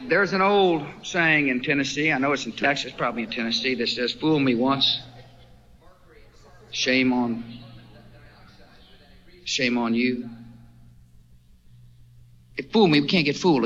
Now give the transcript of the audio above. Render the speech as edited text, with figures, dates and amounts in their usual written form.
There's an old saying in Tennessee, I know it's in Texas, probably in Tennessee, that says, fool me once, shame on you. If fool me, we can't get fooled